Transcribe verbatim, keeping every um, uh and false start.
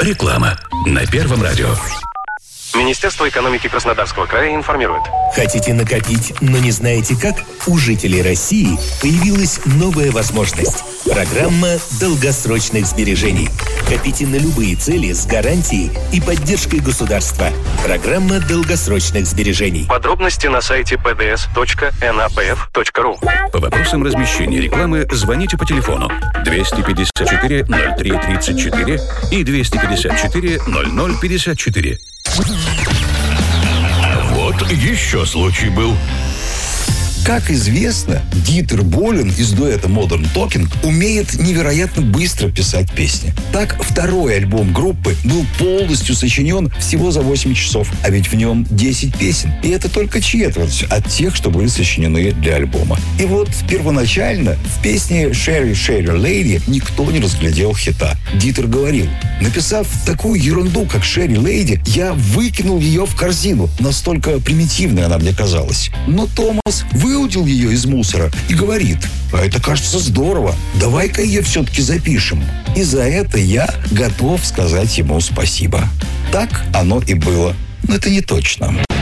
Реклама на Первом радио. Министерство экономики Краснодарского края информирует. Хотите накопить, но не знаете как? У жителей России появилась новая возможность. Программа долгосрочных сбережений. Копите на любые цели с гарантией и поддержкой государства. Программа долгосрочных сбережений. Подробности на сайте пэ дэ эс точка эн а пэ эф точка ру. По вопросам размещения рекламы звоните по телефону двести пятьдесят четыре ноль три тридцать четыре и двести пятьдесят четыре ноль ноль пятьдесят четыре. Вот еще случай был. Как известно, Дитер Болен из дуэта Modern Talking умеет невероятно быстро писать песни. Так, второй альбом группы был полностью сочинен всего за восемь часов, а ведь в нем десять песен. И это только четверть от тех, что были сочинены для альбома. И вот первоначально в песне «Sherry, Sherry Lady» никто не разглядел хита. Дитер говорил: написав такую ерунду, как «Sherry Lady», я выкинул ее в корзину. Настолько примитивной она мне казалась. Но Томас вы выудил ее из мусора и говорит: а это, кажется, здорово, давай-ка ее все-таки запишем. И за это я готов сказать ему спасибо. Так оно и было. Но это не точно.